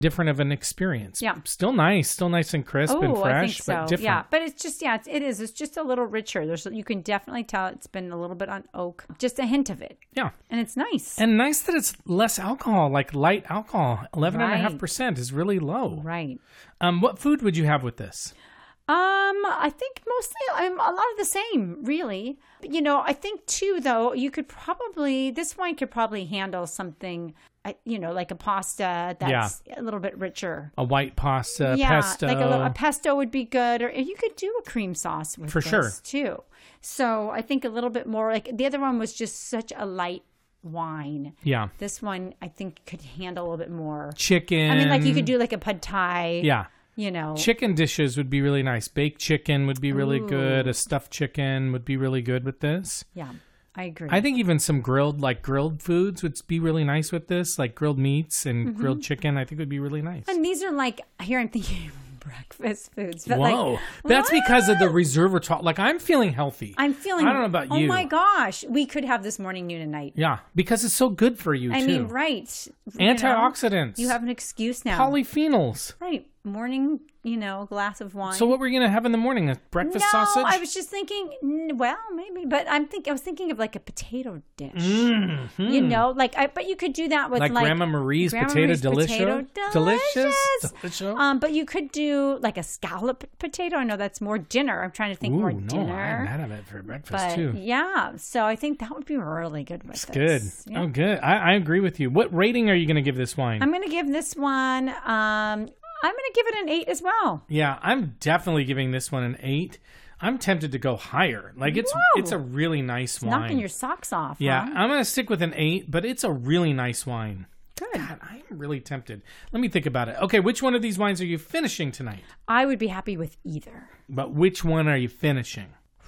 different of an experience. Yeah. Still nice and crisp and fresh, I think so. but different. Yeah, but it's just, it is. It's just a little richer. You can definitely tell it's been a little bit on oak. Just a hint of it. Yeah. And it's nice. And nice that it's less alcohol, like light alcohol. 11.5% is really low. Right. What food would you have with this? I think mostly a lot of the same, really. I think too, though, this wine could probably handle something, like a pasta that's a little bit richer. A white pasta, pesto. Like a pesto would be good. Or you could do a cream sauce with this too. So I think a little bit more, like the other one was just such a light wine. Yeah. This one, I think, could handle a little bit more. Chicken. I mean, like you could do like a pad thai. Yeah. Chicken dishes would be really nice. Baked chicken would be really good. A stuffed chicken would be really good with this. Yeah, I agree. I think even some grilled foods would be really nice with this, like grilled meats and grilled chicken, I think would be really nice. And these are here I'm thinking breakfast foods. But whoa. That's because of the resveratrol. Like, I'm feeling healthy. I don't know about you. Oh my gosh. We could have this morning, noon, and night. Yeah, because it's so good for you, too. I mean, right. Antioxidants. You have an excuse now. Polyphenols. Right. Morning, glass of wine. So what were you going to have in the morning? A breakfast sausage? No, I was just thinking, well, maybe. But I was thinking of like a potato dish. Mm-hmm. But you could do that with like Grandma Marie's potato delicious. Delicious. But you could do like a scallop potato. I know that's more dinner. I'm trying to think more dinner. No, I haven't had it for breakfast too. Yeah. So I think that would be really good with this. Good. Yeah. Oh, good. I agree with you. What rating are you going to give this wine? I'm going to give this one, I'm going to give it an 8 as well. Yeah, I'm definitely giving this one an 8. I'm tempted to go higher. Like, it's a really nice wine. Knocking your socks off. Yeah, huh? I'm going to stick with an 8, but it's a really nice wine. Good. God, I'm really tempted. Let me think about it. Okay, which one of these wines are you finishing tonight? I would be happy with either. But which one are you finishing?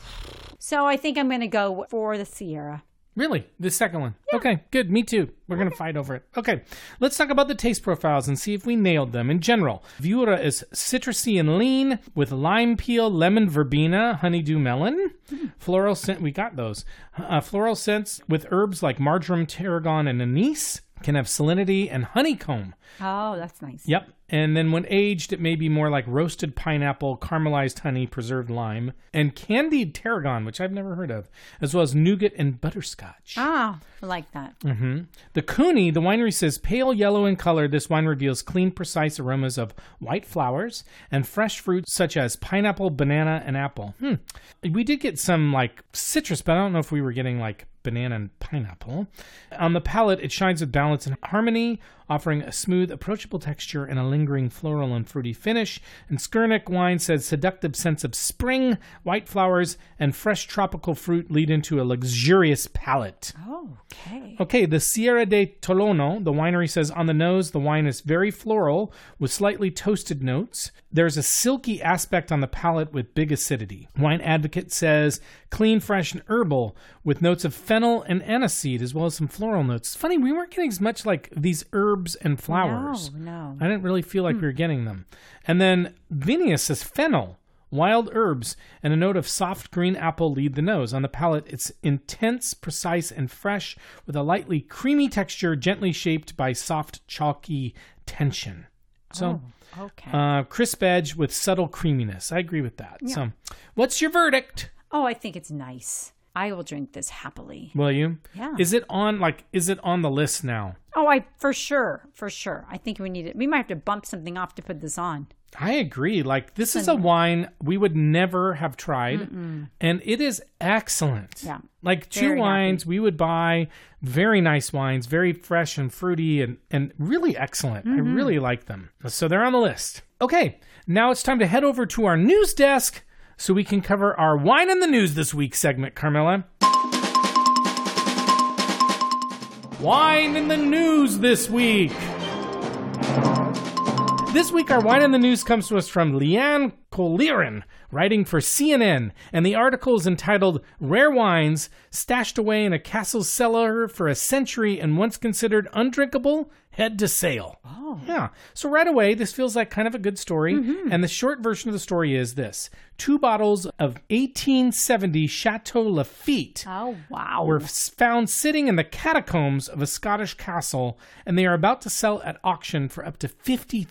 So I think I'm going to go for the Sierra. Really? The second one? Yeah. Okay, good. Me too. We're going to fight over it. Okay, let's talk about the taste profiles and see if we nailed them. In general, Viura is citrusy and lean with lime peel, lemon verbena, honeydew melon. Floral scent, we got those. Floral scents with herbs like marjoram, tarragon, and anise. Can have salinity and honeycomb. Oh, that's nice. Yep. And then when aged, it may be more like roasted pineapple, caramelized honey, preserved lime, and candied tarragon, which I've never heard of, as well as nougat and butterscotch. Ah, I like that. Mm-hmm. The Cooney, the winery says, pale yellow in color, this wine reveals clean, precise aromas of white flowers and fresh fruits such as pineapple, banana, and apple. We did get some like citrus, but I don't know if we were getting like banana and pineapple. On the palate, it shines with balance and harmony, offering a smooth, approachable texture and a lingering floral and fruity finish. And Skurnik wine says seductive sense of spring, white flowers, and fresh tropical fruit lead into a luxurious palate. Oh, okay. Okay, the Sierra de Tolono, the winery says on the nose, the wine is very floral with slightly toasted notes. There's a silky aspect on the palate with big acidity. Wine Advocate says clean, fresh, and herbal with notes of fennel and aniseed as well as some floral notes. It's funny, we weren't getting as much like these herbs and flowers. No. I didn't really feel like we were getting them. And then Vinius says fennel, wild herbs, and a note of soft green apple lead the nose. On the palate, it's intense, precise, and fresh with a lightly creamy texture gently shaped by soft, chalky tension. So, okay. Crisp edge with subtle creaminess. I agree with that. Yeah. So, what's your verdict? Oh, I think it's nice. I will drink this happily. Will you? Yeah. Is it on the list now? Oh, for sure. I think we need it. We might have to bump something off to put this on. I agree. Like, this is a wine we would never have tried, and it is excellent. Yeah. Like, two wines we would buy, very nice wines, very fresh and fruity and really excellent. I really like them. So they're on the list. Okay, now it's time to head over to our news desk so we can cover our Wine in the News this week segment, Carmela. Wine in the News this week. This week, our Wine in the News comes to us from Leanne Collieren, writing for CNN, and the article is entitled Rare Wines Stashed Away in a Castle Cellar for a Century and Once Considered Undrinkable Head to Sale. Oh. Yeah. So right away, this feels like kind of a good story. And the short version of the story is this. 2 bottles of 1870 Chateau Lafite Oh, wow. were found sitting in the catacombs of a Scottish castle, and they are about to sell at auction for up to